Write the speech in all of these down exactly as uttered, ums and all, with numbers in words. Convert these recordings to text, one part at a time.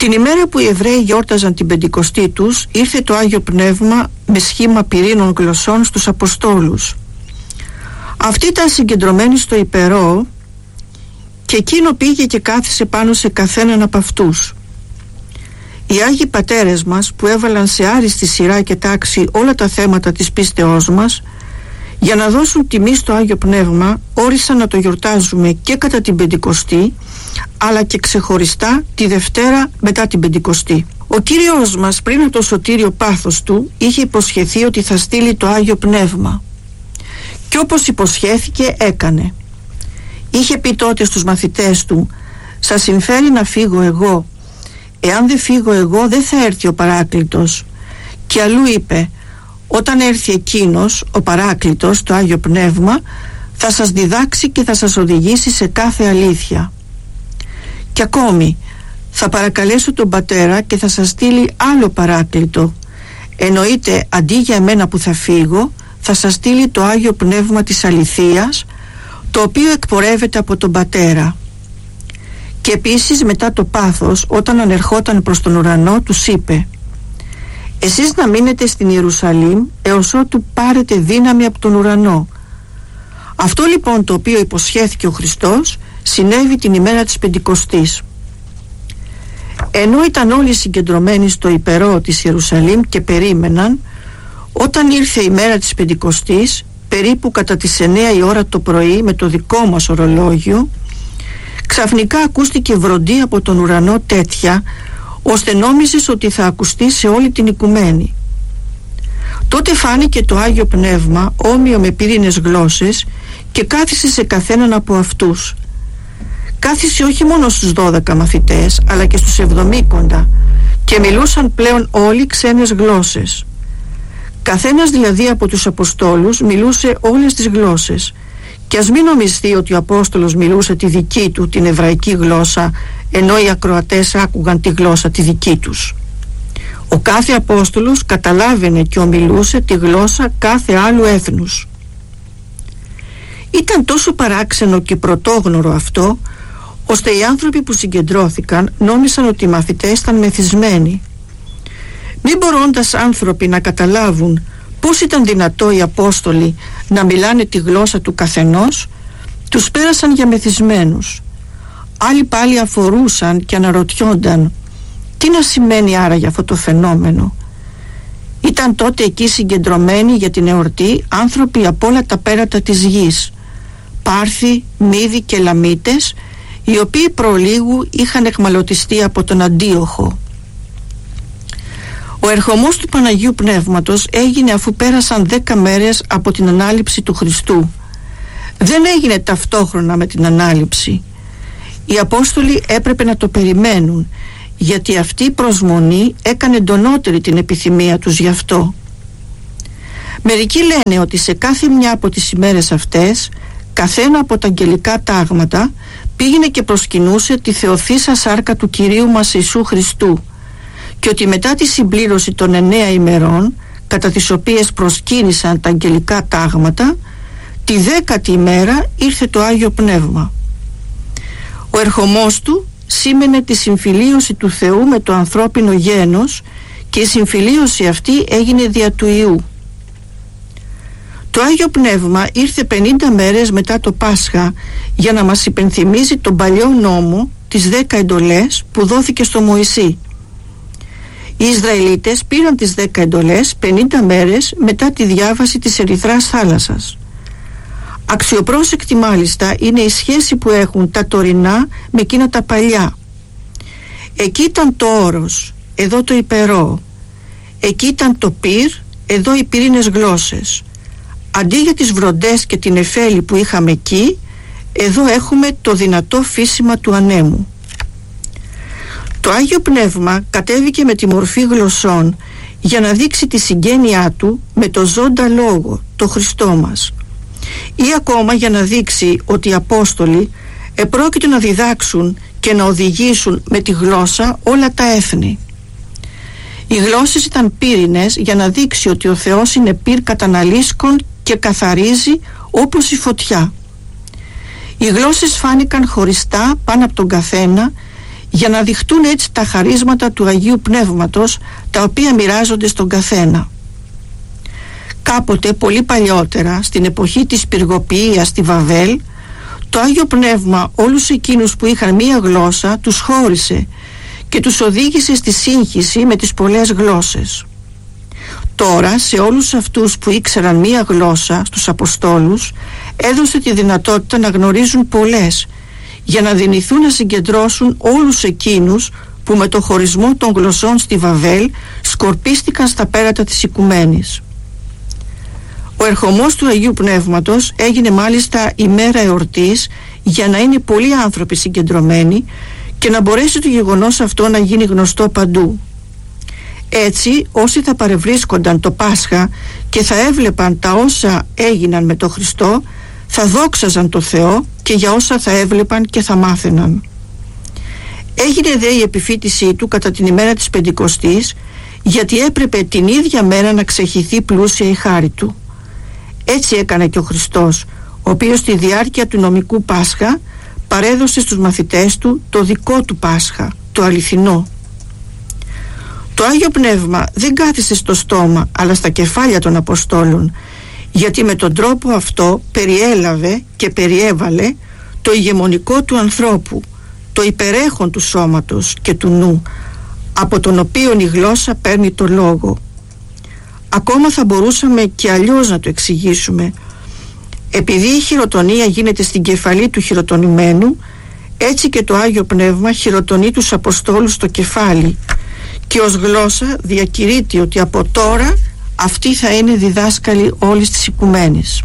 Την ημέρα που οι Εβραίοι γιόρταζαν την Πεντηκοστή τους, ήρθε το Άγιο Πνεύμα με σχήμα πυρήνων γλωσσών στους Αποστόλους. Αυτοί ήταν συγκεντρωμένοι στο υπερό και εκείνο πήγε και κάθισε πάνω σε καθέναν από αυτούς. Οι Άγιοι Πατέρες μας, που έβαλαν σε άριστη σειρά και τάξη όλα τα θέματα της πίστεώς μας, για να δώσουν τιμή στο Άγιο Πνεύμα, όρισαν να το γιορτάζουμε και κατά την Πεντηκοστή, αλλά και ξεχωριστά τη Δευτέρα μετά την Πεντηκοστή. Ο Κύριος μας, πριν από το σωτήριο πάθος του, είχε υποσχεθεί ότι θα στείλει το Άγιο Πνεύμα. Και όπως υποσχέθηκε, έκανε. Είχε πει τότε στους μαθητές του: «Σας συμφέρει να φύγω εγώ? Εάν δεν φύγω εγώ, δεν θα έρθει ο Παράκλητος». Και αλλού είπε: «Όταν έρθει εκείνος, ο Παράκλητος, το Άγιο Πνεύμα, θα σας διδάξει και θα σας οδηγήσει σε κάθε αλήθεια». Και ακόμη: «Θα παρακαλέσω τον Πατέρα και θα σας στείλει άλλο Παράκλητο. Εννοείται, αντί για εμένα που θα φύγω, θα σας στείλει το Άγιο Πνεύμα της αληθείας, το οποίο εκπορεύεται από τον Πατέρα». Και επίσης μετά το πάθος, όταν ανερχόταν προς τον ουρανό, τους είπε: «Εσείς να μείνετε στην Ιερουσαλήμ έως ότου πάρετε δύναμη από τον ουρανό». Αυτό λοιπόν το οποίο υποσχέθηκε ο Χριστός συνέβη την ημέρα της Πεντηκοστής. Ενώ ήταν όλοι συγκεντρωμένοι στο υπερό της Ιερουσαλήμ και περίμεναν, όταν ήρθε η μέρα της Πεντηκοστής, περίπου κατά τις εννέα η ώρα το πρωί με το δικό μας ορολόγιο, ξαφνικά ακούστηκε βροντή από τον ουρανό τέτοια, ώστε νόμιζες ότι θα ακουστεί σε όλη την οικουμένη. Τότε φάνηκε το Άγιο Πνεύμα όμοιο με πυρήνες γλώσσες και κάθισε σε καθέναν από αυτούς. Κάθισε όχι μόνο στους δώδεκα μαθητές, αλλά και στους εβδομήκοντα, και μιλούσαν πλέον όλοι ξένες γλώσσες. Καθένας δηλαδή από τους Αποστόλους μιλούσε όλες τις γλώσσες, και ας μην νομιστεί ότι ο Απόστολος μιλούσε τη δική του, την εβραϊκή γλώσσα, ενώ οι ακροατές άκουγαν τη γλώσσα τη δική τους. Ο κάθε Απόστολος καταλάβαινε και ομιλούσε τη γλώσσα κάθε άλλου έθνους. Ήταν τόσο παράξενο και πρωτόγνωρο αυτό, ώστε οι άνθρωποι που συγκεντρώθηκαν νόμισαν ότι οι μαθητές ήταν μεθυσμένοι. Μην μπορώντας άνθρωποι να καταλάβουν πώς ήταν δυνατό οι Απόστολοι να μιλάνε τη γλώσσα του καθενός, τους πέρασαν για μεθυσμένους. Άλλοι πάλι αφορούσαν και αναρωτιόνταν τι να σημαίνει άραγε αυτό το φαινόμενο. Ήταν τότε εκεί συγκεντρωμένοι για την εορτή άνθρωποι από όλα τα πέρατα της γης, Πάρθοι, Μήδοι και Λαμίτες, οι οποίοι προλίγου είχαν εχμαλωτιστεί από τον Αντίοχο. Ο ερχομός του Παναγίου Πνεύματος έγινε αφού πέρασαν δέκα μέρες από την Ανάληψη του Χριστού. Δεν έγινε ταυτόχρονα με την Ανάληψη. Οι Απόστολοι έπρεπε να το περιμένουν, γιατί αυτή η προσμονή έκανε εντονότερη την επιθυμία τους γι' αυτό. Μερικοί λένε ότι σε κάθε μια από τις ημέρες αυτές, καθένα από τα αγγελικά τάγματα πήγαινε και προσκυνούσε τη θεοθήσα σάρκα του Κυρίου μας Ιησού Χριστού, και ότι μετά τη συμπλήρωση των εννέα ημερών, κατά τις οποίες προσκύνησαν τα αγγελικά τάγματα, τη δέκατη ημέρα ήρθε το Άγιο Πνεύμα. Ο ερχομός του σήμαινε τη συμφιλίωση του Θεού με το ανθρώπινο γένος, και η συμφιλίωση αυτή έγινε δια του Ιού. Το Άγιο Πνεύμα ήρθε πενήντα μέρες μετά το Πάσχα για να μας υπενθυμίζει τον παλιό νόμο, τις δέκα εντολές που δόθηκε στο Μωυσή. Οι Ισραηλίτες πήραν τις δέκα εντολές πενήντα μέρες μετά τη διάβαση της Ερυθράς θάλασσας. Αξιοπρόσεκτη μάλιστα είναι η σχέση που έχουν τα τωρινά με εκείνα τα παλιά. Εκεί ήταν το όρος, εδώ το υπερό. Εκεί ήταν το πυρ, εδώ οι πυρήνες γλώσσες. Αντί για τις βροντές και την εφέλη που είχαμε εκεί, εδώ έχουμε το δυνατό φύσιμα του ανέμου. Το Άγιο Πνεύμα κατέβηκε με τη μορφή γλωσσών για να δείξει τη συγγένειά του με το ζώντα λόγο, το Χριστό μας, ή ακόμα για να δείξει ότι οι Απόστολοι επρόκειτο να διδάξουν και να οδηγήσουν με τη γλώσσα όλα τα έθνη. Οι γλώσσες ήταν πύρινες για να δείξει ότι ο Θεός είναι πυρ καταναλύσκων και καθαρίζει όπως η φωτιά. Οι γλώσσες φάνηκαν χωριστά πάνω από τον καθένα για να δειχτούν έτσι τα χαρίσματα του Αγίου Πνεύματος, τα οποία μοιράζονται στον καθένα. Κάποτε, πολύ παλιότερα, στην εποχή της πυργοποιίας στη Βαβέλ, το Άγιο Πνεύμα όλους εκείνους που είχαν μία γλώσσα τους χώρισε και τους οδήγησε στη σύγχυση με τις πολλές γλώσσες. Τώρα σε όλους αυτούς που ήξεραν μία γλώσσα, στους Αποστόλους, έδωσε τη δυνατότητα να γνωρίζουν πολλές, για να δυνηθούν να συγκεντρώσουν όλους εκείνους που με το χωρισμό των γλωσσών στη Βαβέλ σκορπίστηκαν στα πέρατα της οικουμένης. Ο ερχομός του Αγίου Πνεύματος έγινε μάλιστα ημέρα εορτής, για να είναι πολλοί άνθρωποι συγκεντρωμένοι και να μπορέσει το γεγονός αυτό να γίνει γνωστό παντού. Έτσι όσοι θα παρευρίσκονταν το Πάσχα και θα έβλεπαν τα όσα έγιναν με τον Χριστό, θα δόξαζαν το Θεό και για όσα θα έβλεπαν και θα μάθαιναν. Έγινε δε η επιφύτησή του κατά την ημέρα της Πεντηκοστής, γιατί έπρεπε την ίδια μέρα να ξεχυθεί πλούσια η χάρη του. Έτσι έκανε και ο Χριστός, ο οποίος στη διάρκεια του νομικού Πάσχα παρέδωσε στους μαθητές του το δικό του Πάσχα, το αληθινό. Το Άγιο Πνεύμα δεν κάθισε στο στόμα, αλλά στα κεφάλια των Αποστόλων, γιατί με τον τρόπο αυτό περιέλαβε και περιέβαλε το ηγεμονικό του ανθρώπου, το υπερέχον του σώματος και του νου, από τον οποίον η γλώσσα παίρνει το λόγο. Ακόμα θα μπορούσαμε και αλλιώς να το εξηγήσουμε. Επειδή η χειροτονία γίνεται στην κεφαλή του χειροτονημένου, έτσι και το Άγιο Πνεύμα χειροτονεί τους Αποστόλους στο κεφάλι, και ως γλώσσα διακηρύττει ότι από τώρα αυτοί θα είναι διδάσκαλοι όλης της οικουμένης.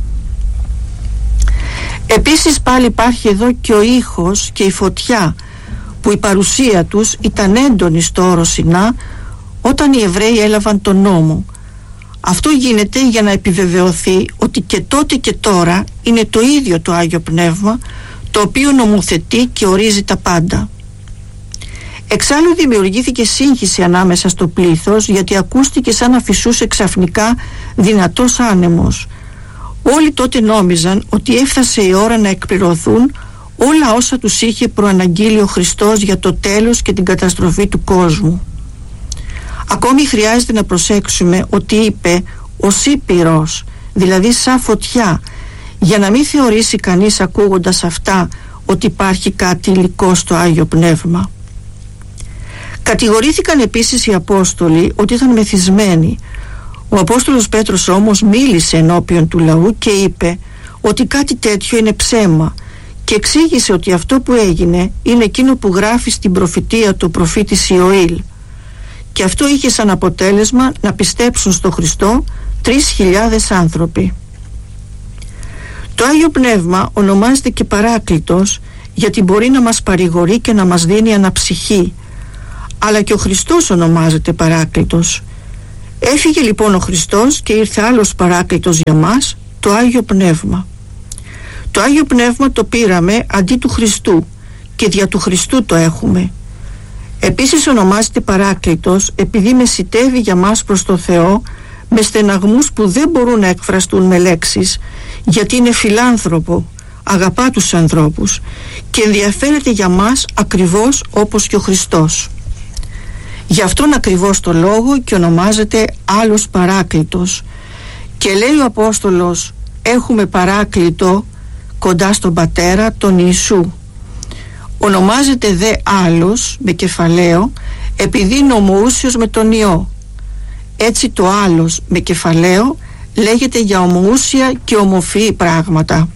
Επίσης πάλι υπάρχει εδώ και ο ήχος και η φωτιά, που η παρουσία τους ήταν έντονη στο όρο Σινά όταν οι Εβραίοι έλαβαν τον νόμο. Αυτό γίνεται για να επιβεβαιωθεί ότι και τότε και τώρα είναι το ίδιο το Άγιο Πνεύμα, το οποίο νομοθετεί και ορίζει τα πάντα. Εξάλλου δημιουργήθηκε σύγχυση ανάμεσα στο πλήθος, γιατί ακούστηκε σαν να φυσούσε ξαφνικά δυνατός άνεμος. Όλοι τότε νόμιζαν ότι έφτασε η ώρα να εκπληρωθούν όλα όσα τους είχε προαναγγείλει ο Χριστός για το τέλος και την καταστροφή του κόσμου. Ακόμη χρειάζεται να προσέξουμε ότι είπε ως ήπειρος, δηλαδή σαν φωτιά, για να μην θεωρήσει κανείς ακούγοντας αυτά ότι υπάρχει κάτι υλικό στο Άγιο Πνεύμα. Κατηγορήθηκαν επίσης οι Απόστολοι ότι ήταν μεθυσμένοι. Ο Απόστολος Πέτρος όμως μίλησε ενώπιον του λαού και είπε ότι κάτι τέτοιο είναι ψέμα, και εξήγησε ότι αυτό που έγινε είναι εκείνο που γράφει στην προφητεία του προφήτης Ιωήλ, και αυτό είχε σαν αποτέλεσμα να πιστέψουν στο Χριστό τρεις χιλιάδες άνθρωποι. Το Άγιο Πνεύμα ονομάζεται και Παράκλητος, γιατί μπορεί να μας παρηγορεί και να μας δίνει αναψυχή, αλλά και ο Χριστός ονομάζεται Παράκλητος. Έφυγε λοιπόν ο Χριστός και ήρθε άλλος Παράκλητος για μας, το Άγιο Πνεύμα. Το Άγιο Πνεύμα το πήραμε αντί του Χριστού και δια του Χριστού το έχουμε. Επίσης ονομάζεται Παράκλητος επειδή μεσιτεύει για μας προς το Θεό με στεναγμούς που δεν μπορούν να εκφραστούν με λέξεις, γιατί είναι φιλάνθρωπο, αγαπά τους ανθρώπους και ενδιαφέρεται για μας ακριβώς όπως και ο Χριστός. Γι' αυτόν ακριβώς το λόγο και ονομάζεται άλλος Παράκλητος. Και λέει ο Απόστολος, έχουμε Παράκλητο κοντά στον Πατέρα, τον Ιησού. Ονομάζεται δε άλλος με κεφαλαίο επειδή είναι ομοούσιος με τον Υιό. Έτσι το άλλος με κεφαλαίο λέγεται για ομοούσια και ομοφυή πράγματα.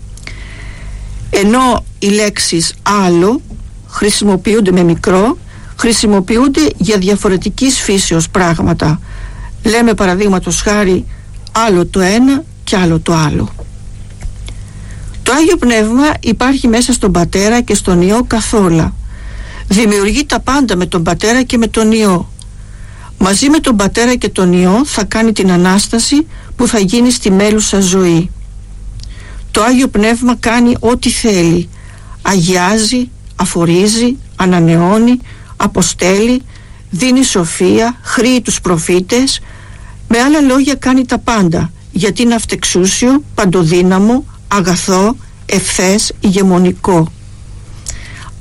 Ενώ οι λέξεις άλλο χρησιμοποιούνται με μικρό, χρησιμοποιούνται για διαφορετικής φύσεως πράγματα. Λέμε παραδείγματος χάρη άλλο το ένα και άλλο το άλλο. Το Άγιο Πνεύμα υπάρχει μέσα στον Πατέρα και στον Υιό καθόλα. Δημιουργεί τα πάντα με τον Πατέρα και με τον Υιό. Μαζί με τον Πατέρα και τον Υιό θα κάνει την Ανάσταση που θα γίνει στη μέλουσα ζωή. Το Άγιο Πνεύμα κάνει ό,τι θέλει. Αγιάζει, αφορίζει, ανανεώνει, αποστέλει, δίνει σοφία, χρήει τους προφήτες. Με άλλα λόγια κάνει τα πάντα, γιατί είναι αυτεξούσιο, παντοδύναμο, αγαθό, ευθές, ηγεμονικό.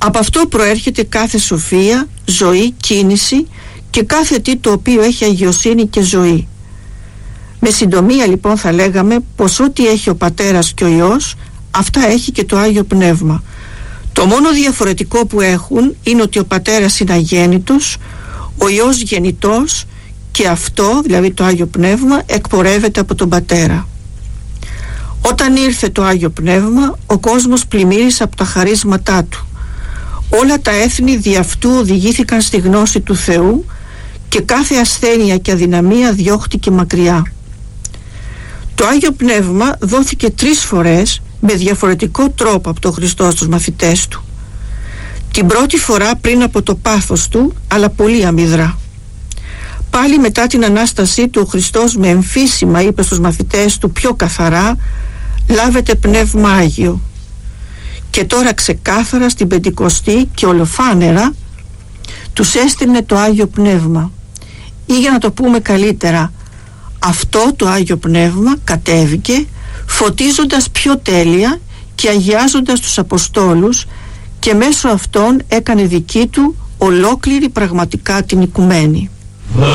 Από αυτό προέρχεται κάθε σοφία, ζωή, κίνηση και κάθε τι το οποίο έχει αγιοσύνη και ζωή. Με συντομία λοιπόν θα λέγαμε πως ό,τι έχει ο Πατέρας και ο Υιός, αυτά έχει και το Άγιο Πνεύμα. Το μόνο διαφορετικό που έχουν είναι ότι ο Πατέρας είναι αγέννητος, ο Υιός γεννητός και αυτό, δηλαδή το Άγιο Πνεύμα, εκπορεύεται από τον Πατέρα. Όταν ήρθε το Άγιο Πνεύμα, ο κόσμος πλημμύρισε από τα χαρίσματά του. Όλα τα έθνη δι' αυτού οδηγήθηκαν στη γνώση του Θεού και κάθε ασθένεια και αδυναμία διώχτηκε μακριά. Το Άγιο Πνεύμα δόθηκε τρεις φορές με διαφορετικό τρόπο από τον Χριστό στους μαθητές του. Την πρώτη φορά πριν από το πάθος του, αλλά πολύ αμυδρά. Πάλι μετά την Ανάστασή του, ο Χριστός με εμφύσιμα είπε στους μαθητές του πιο καθαρά: «Λάβετε Πνεύμα Άγιο». Και τώρα ξεκάθαρα στην Πεντηκοστή και ολοφάνερα τους έστειλε το Άγιο Πνεύμα. Ή για να το πούμε καλύτερα, αυτό το Άγιο Πνεύμα κατέβηκε φωτίζοντας πιο τέλεια και αγιάζοντας τους Αποστόλους και μέσω αυτών έκανε δική του ολόκληρη πραγματικά την οικουμένη.